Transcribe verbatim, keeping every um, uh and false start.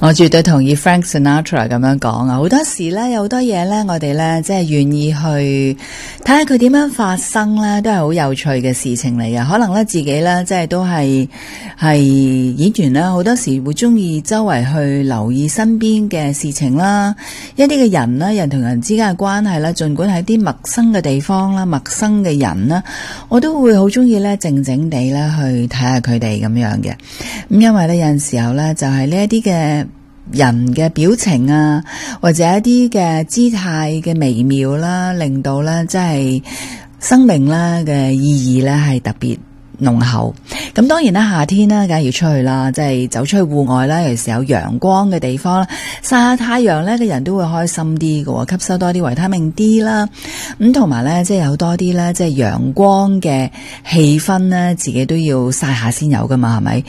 我絕對同意 Frank Sinatra 咁樣講啊！好多時咧，有好多嘢咧，我哋咧即係願意去睇下佢點樣發生咧，都係好有趣嘅事情嚟嘅。可能咧自己咧，即係都係係演員啦，好多時會中意周圍去留意身邊嘅事情啦，一啲嘅人啦，人同人之間嘅關係啦，盡管喺啲陌生嘅地方啦，陌生嘅人啦，我都會好中意咧靜靜地咧去睇下佢哋咁樣嘅。咁因為咧有陣時候咧，就係呢一啲嘅人嘅表情啊，或者一啲嘅姿態嘅微妙啦，令到咧即係生命啦嘅意義咧係特別濃厚。咁當然啦，夏天啦，梗係要出去啦，即係走出去戶外啦，尤其是有陽光嘅地方啦，曬下太陽咧，個人都會開心啲嘅，吸收多啲維他命 D 啦。咁同埋咧，即係有多啲咧，即係陽光嘅氣氛咧，自己都要曬下先有噶嘛，係咪？